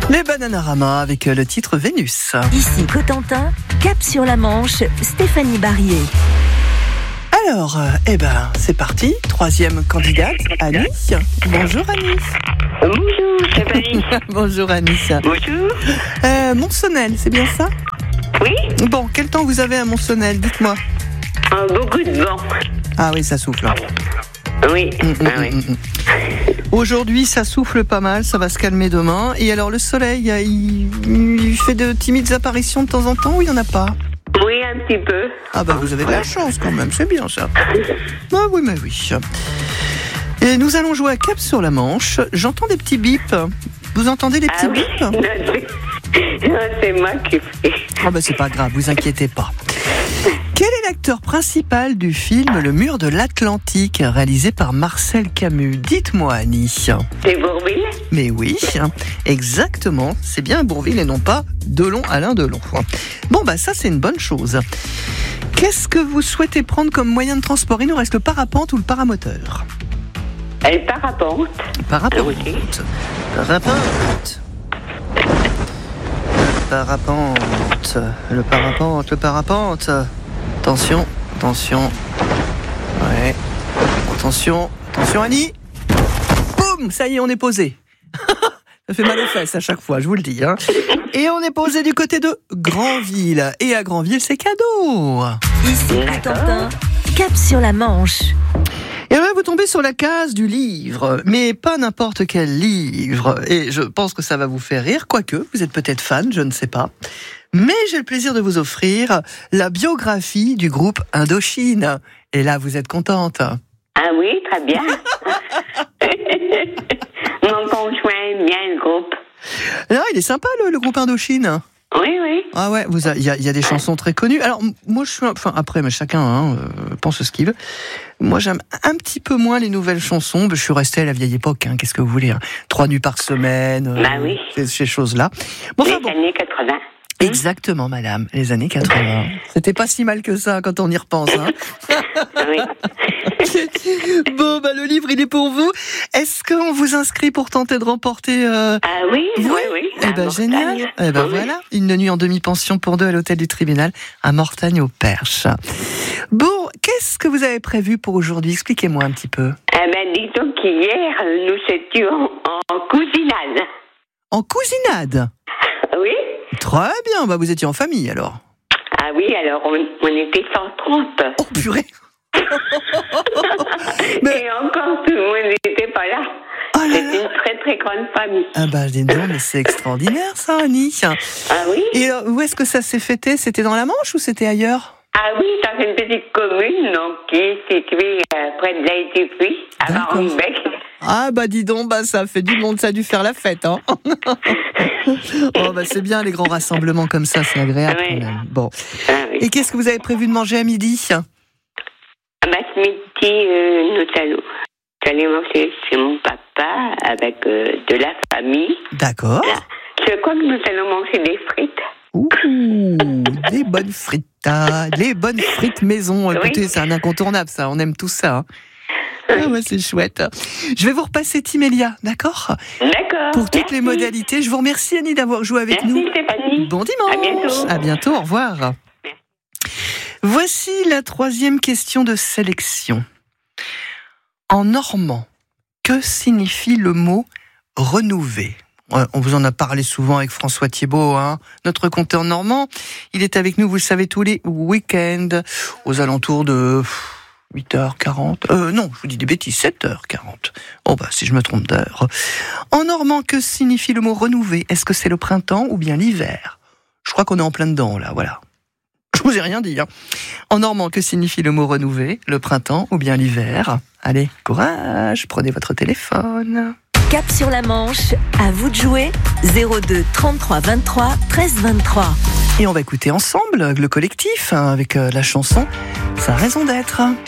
Les Bananarama avec le titre Vénus. Ici Cotentin, cap sur la Manche, Stéphanie Barrier. Alors, c'est parti. Troisième candidate, Annie. Bonjour Annie. Bonjour Stéphanie. Bonjour Annie. Bonjour. Mont-Sonnel, c'est bien ça? Oui. Bon, quel temps vous avez à Mont-Sonnel? Dites-moi. Beaucoup de vent. Ah oui, ça souffle. Oui. Aujourd'hui, ça souffle pas mal, ça va se calmer demain. Et alors, le soleil, il fait de timides apparitions de temps en temps ou il n'y en a pas? Oui, un petit peu. Ah bah vous avez de la chance quand même, c'est bien ça. Ah oui, mais oui. Et nous allons jouer à cap sur la Manche. J'entends des petits bips. Vous entendez les petits bips? Non, c'est moi qui fais. Ah bah c'est pas grave, vous inquiétez pas. Quel est l'acteur principal du film Le Mur de l'Atlantique, réalisé par Marcel Camus? Dites-moi Annie. C'est Bourvil? Mais oui, exactement. C'est bien Bourvil et non pas Delon, Alain Delon. Bon bah ça c'est une bonne chose. Qu'est-ce que vous souhaitez prendre comme moyen de transport? Il nous reste le parapente ou le paramoteur? Elle parapente. Parapente. Oui. Parapente. Le parapente. Attention. Ouais. Attention Annie. Boum, ça y est, on est posé. Ça fait mal aux fesses à chaque fois, je vous le dis. Et on est posé du côté de Granville. Et à Granville, c'est cadeau. Ici Cotentin, cap sur la Manche. Et là, vous tombez sur la case du livre, mais pas n'importe quel livre. Et je pense que ça va vous faire rire, quoique vous êtes peut-être fan, je ne sais pas. Mais j'ai le plaisir de vous offrir la biographie du groupe Indochine. Et là, vous êtes contente? Ah oui, très bien. Mon conjoint aime bien le groupe. Là, il est sympa, le groupe Indochine. Oui. Ah ouais, il y a des chansons très connues. Alors, moi, après, mais chacun pense ce qu'il veut. Moi, j'aime un petit peu moins les nouvelles chansons. Je suis restée à la vieille époque, qu'est-ce que vous voulez, 3 nuits par semaine, oui. Ces choses-là. Bon, Les années 80. Exactement, madame, les années 80. C'était pas si mal que ça quand on y repense. Oui. Bon, le livre, il est pour vous. Est-ce qu'on vous inscrit pour tenter de remporter... Ah oui. Génial. Oui. Voilà, une nuit en demi-pension pour 2 à l'hôtel du Tribunal à Mortagne-au-Perche. Bon, qu'est-ce que vous avez prévu pour aujourd'hui? Expliquez-moi un petit peu. Disons qu'hier, nous étions en cousinade. En cousinade? Oui. Très bien, vous étiez en famille alors. Ah oui, alors on était 130. Oh purée. Et encore, tout le monde n'était pas là. C'est une très très grande famille. Je dis non, mais c'est extraordinaire ça, Annie. Ah oui. Et où est-ce que ça s'est fêté? C'était dans la Manche ou c'était ailleurs? Ah oui, dans une petite commune qui est située près de l'Aïtipuis, à Maronbec. Ah dis donc, ça fait du monde, ça a dû faire la fête, c'est bien les grands rassemblements comme ça, c'est agréable quand même. Bon. Oui. Et qu'est-ce que vous avez prévu de manger à midi? Ce midi, nous allons manger chez mon papa avec de la famille. D'accord. Là. Je crois que nous allons manger des frites. Ouh, des bonnes frites. Les bonnes frites maison. Écoutez, c'est un incontournable ça, on aime tout ça. C'est chouette. Je vais vous repasser Timélia, d'accord? D'accord. Pour toutes les modalités. Je vous remercie Annie d'avoir joué avec nous. Merci Stéphanie. Bon dimanche. À bientôt, au revoir. Voici la 3e question de sélection. En normand, que signifie le mot renouveler? On vous en a parlé souvent avec François Thiebaud, notre conteur normand. Il est avec nous, vous le savez, tous les week-ends, aux alentours de 8h40. Non, je vous dis des bêtises, 7h40. Si je me trompe d'heure. En normand, que signifie le mot renouveler? Est-ce que c'est le printemps ou bien l'hiver? Je crois qu'on est en plein dedans, là, voilà. Je vous ai rien dit. En normand, que signifie le mot renouveler? Le printemps ou bien l'hiver? Allez, courage, prenez votre téléphone. Cap sur la Manche, à vous de jouer. 02 33 23 13 23. Et on va écouter ensemble le collectif avec la chanson « Sa raison d'être ».